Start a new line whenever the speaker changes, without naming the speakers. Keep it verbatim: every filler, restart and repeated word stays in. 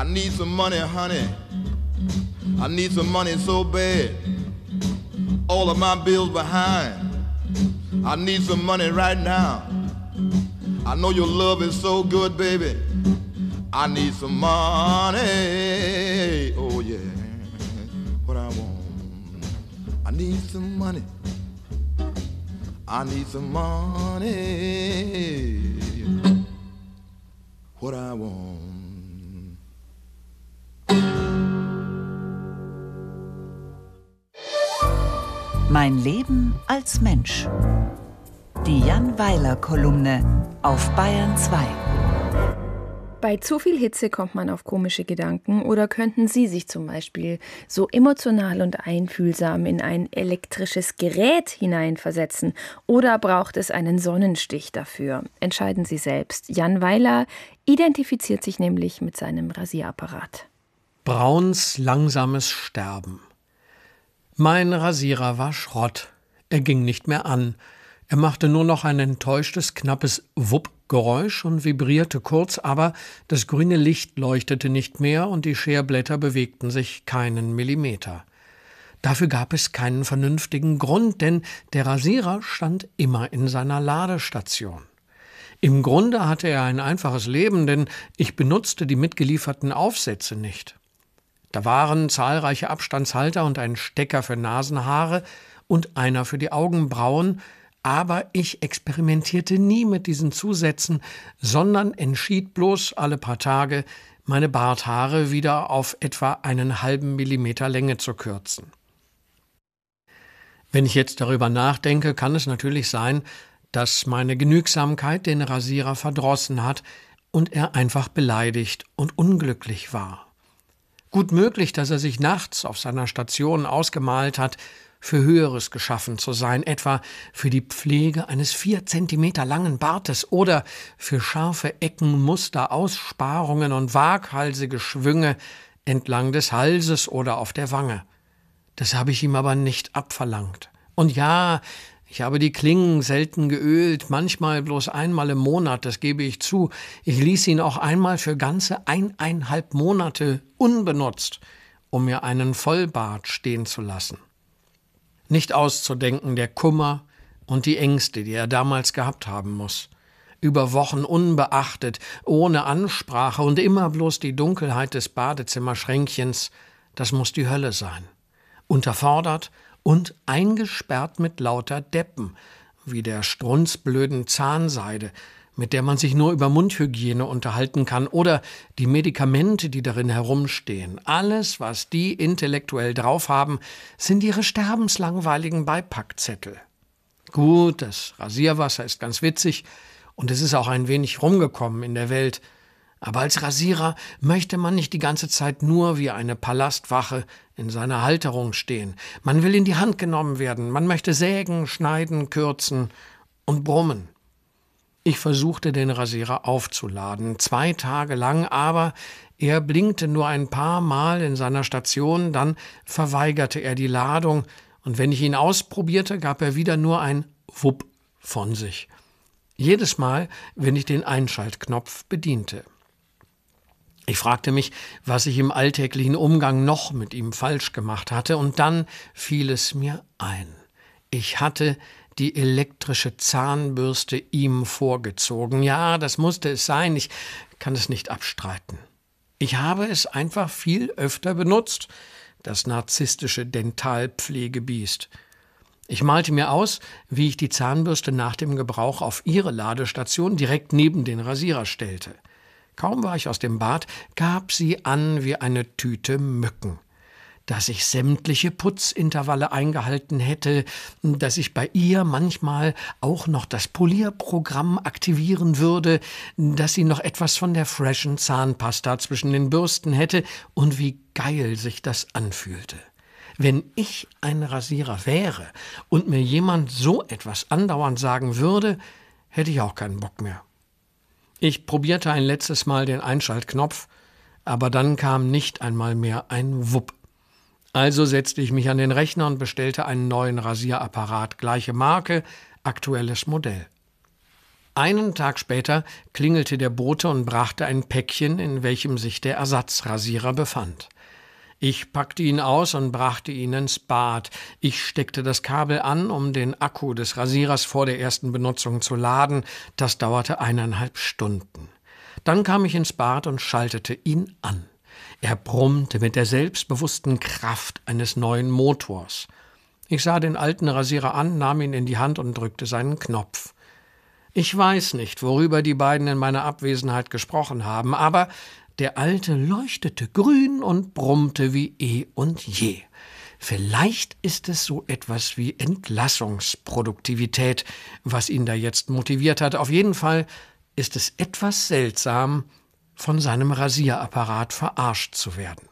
I need some money, honey. I need some money so bad. All of my bills behind. I need some money right now. I know your love is so good, baby. I need some money. Oh yeah, what I want. I need some money. I need some money. What I want.
Mein Leben als Mensch. Die Jan Weiler-Kolumne auf Bayern zwei.
Bei zu viel Hitze kommt man auf komische Gedanken. Oder könnten Sie sich zum Beispiel so emotional und einfühlsam in ein elektrisches Gerät hineinversetzen? Oder braucht es einen Sonnenstich dafür? Entscheiden Sie selbst. Jan Weiler identifiziert sich nämlich mit seinem Rasierapparat.
Brauns langsames Sterben. Mein Rasierer war Schrott. Er ging nicht mehr an. Er machte nur noch ein enttäuschtes, knappes Wupp-Geräusch und vibrierte kurz, aber das grüne Licht leuchtete nicht mehr und die Scherblätter bewegten sich keinen Millimeter. Dafür gab es keinen vernünftigen Grund, denn der Rasierer stand immer in seiner Ladestation. Im Grunde hatte er ein einfaches Leben, denn ich benutzte die mitgelieferten Aufsätze nicht. Da waren zahlreiche Abstandshalter und ein Stecker für Nasenhaare und einer für die Augenbrauen, aber ich experimentierte nie mit diesen Zusätzen, sondern entschied bloß alle paar Tage, meine Barthaare wieder auf etwa einen halben Millimeter Länge zu kürzen. Wenn ich jetzt darüber nachdenke, kann es natürlich sein, dass meine Genügsamkeit den Rasierer verdrossen hat und er einfach beleidigt und unglücklich war. Gut möglich, dass er sich nachts auf seiner Station ausgemalt hat, für Höheres geschaffen zu sein, etwa für die Pflege eines vier Zentimeter langen Bartes oder für scharfe Ecken, Muster, Aussparungen und waghalsige Schwünge entlang des Halses oder auf der Wange. Das habe ich ihm aber nicht abverlangt. Und ja, ich habe die Klingen selten geölt, manchmal bloß einmal im Monat, das gebe ich zu. Ich ließ ihn auch einmal für ganze eineinhalb Monate unbenutzt, um mir einen Vollbart stehen zu lassen. Nicht auszudenken der Kummer und die Ängste, die er damals gehabt haben muss. Über Wochen unbeachtet, ohne Ansprache und immer bloß die Dunkelheit des Badezimmerschränkchens, das muss die Hölle sein. Unterfordert und eingesperrt mit lauter Deppen, wie der strunzblöden Zahnseide, mit der man sich nur über Mundhygiene unterhalten kann, oder die Medikamente, die darin herumstehen. Alles, was die intellektuell drauf haben, sind ihre sterbenslangweiligen Beipackzettel. Gut, das Rasierwasser ist ganz witzig und es ist auch ein wenig rumgekommen in der Welt, aber als Rasierer möchte man nicht die ganze Zeit nur wie eine Palastwache in seiner Halterung stehen. Man will in die Hand genommen werden, man möchte sägen, schneiden, kürzen und brummen. Ich versuchte, den Rasierer aufzuladen, zwei Tage lang, aber er blinkte nur ein paar Mal in seiner Station, dann verweigerte er die Ladung, und wenn ich ihn ausprobierte, gab er wieder nur ein Wupp von sich. Jedes Mal, wenn ich den Einschaltknopf bediente. Ich fragte mich, was ich im alltäglichen Umgang noch mit ihm falsch gemacht hatte, und dann fiel es mir ein. Ich hatte die elektrische Zahnbürste ihm vorgezogen. Ja, das musste es sein, ich kann es nicht abstreiten. Ich habe es einfach viel öfter benutzt, das narzisstische Dentalpflegebiest. Ich malte mir aus, wie ich die Zahnbürste nach dem Gebrauch auf ihre Ladestation direkt neben den Rasierer stellte. Kaum war ich aus dem Bad, gab sie an wie eine Tüte Mücken. Dass ich sämtliche Putzintervalle eingehalten hätte, dass ich bei ihr manchmal auch noch das Polierprogramm aktivieren würde, dass sie noch etwas von der freshen Zahnpasta zwischen den Bürsten hätte und wie geil sich das anfühlte. Wenn ich ein Rasierer wäre und mir jemand so etwas andauernd sagen würde, hätte ich auch keinen Bock mehr. Ich probierte ein letztes Mal den Einschaltknopf, aber dann kam nicht einmal mehr ein Wupp. Also setzte ich mich an den Rechner und bestellte einen neuen Rasierapparat, gleiche Marke, aktuelles Modell. Einen Tag später klingelte der Bote und brachte ein Päckchen, in welchem sich der Ersatzrasierer befand. Ich packte ihn aus und brachte ihn ins Bad. Ich steckte das Kabel an, um den Akku des Rasierers vor der ersten Benutzung zu laden. Das dauerte eineinhalb Stunden. Dann kam ich ins Bad und schaltete ihn an. Er brummte mit der selbstbewussten Kraft eines neuen Motors. Ich sah den alten Rasierer an, nahm ihn in die Hand und drückte seinen Knopf. Ich weiß nicht, worüber die beiden in meiner Abwesenheit gesprochen haben, aber der Alte leuchtete grün und brummte wie eh und je. Vielleicht ist es so etwas wie Entlassungsproduktivität, was ihn da jetzt motiviert hat. Auf jeden Fall ist es etwas seltsam, von seinem Rasierapparat verarscht zu werden.